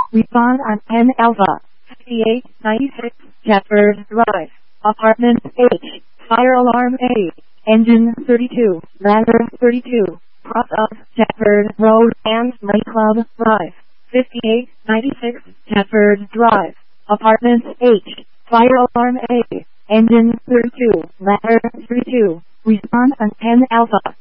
Respond on 10 Alpha. 5896 Chatford Drive. Apartment H. Fire alarm A. Engine 32. Ladder 32. Cross of Chatford Road and Nightclub Drive. 5896 Chatford Drive. Apartment H. Fire alarm A. Engine 32. Ladder 32. Respond on 10 Alpha.